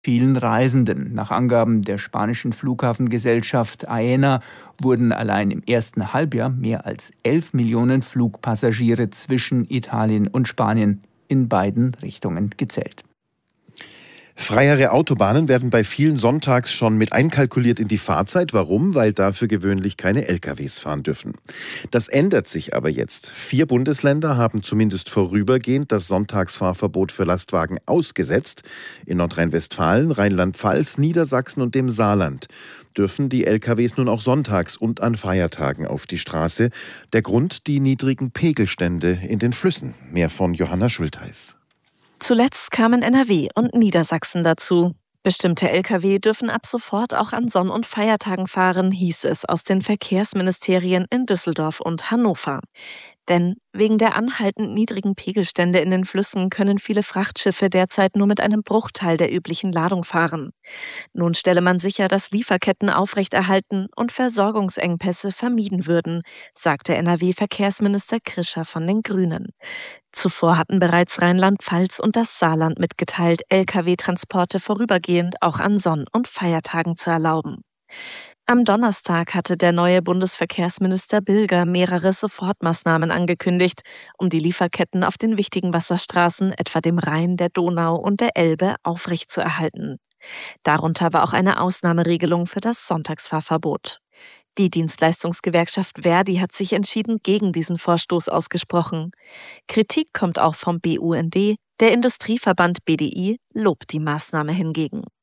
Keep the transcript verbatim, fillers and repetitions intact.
vielen Reisenden. Nach Angaben der spanischen Flughafengesellschaft Aena wurden allein im ersten Halbjahr mehr als elf Millionen Flugpassagiere zwischen Italien und Spanien in beiden Richtungen gezählt. Freiere Autobahnen werden bei vielen sonntags schon mit einkalkuliert in die Fahrzeit. Warum? Weil dafür gewöhnlich keine L K Ws fahren dürfen. Das ändert sich aber jetzt. Vier Bundesländer haben zumindest vorübergehend das Sonntagsfahrverbot für Lastwagen ausgesetzt. In Nordrhein-Westfalen, Rheinland-Pfalz, Niedersachsen und dem Saarland dürfen die L K Ws nun auch sonntags und an Feiertagen auf die Straße. Der Grund: die niedrigen Pegelstände in den Flüssen. Mehr von Johanna Schultheis. Zuletzt kamen N R W und Niedersachsen dazu. Bestimmte L K W dürfen ab sofort auch an Sonn- und Feiertagen fahren, hieß es aus den Verkehrsministerien in Düsseldorf und Hannover. Denn wegen der anhaltend niedrigen Pegelstände in den Flüssen können viele Frachtschiffe derzeit nur mit einem Bruchteil der üblichen Ladung fahren. Nun stelle man sicher, dass Lieferketten aufrechterhalten und Versorgungsengpässe vermieden würden, sagte N R W-Verkehrsminister Krischer von den Grünen. Zuvor hatten bereits Rheinland-Pfalz und das Saarland mitgeteilt, L K W-Transporte vorübergehend auch an Sonn- und Feiertagen zu erlauben. Am Donnerstag hatte der neue Bundesverkehrsminister Bilger mehrere Sofortmaßnahmen angekündigt, um die Lieferketten auf den wichtigen Wasserstraßen, etwa dem Rhein, der Donau und der Elbe, aufrechtzuerhalten. Darunter war auch eine Ausnahmeregelung für das Sonntagsfahrverbot. Die Dienstleistungsgewerkschaft Verdi hat sich entschieden gegen diesen Vorstoß ausgesprochen. Kritik kommt auch vom B U N D, der Industrieverband B D I lobt die Maßnahme hingegen.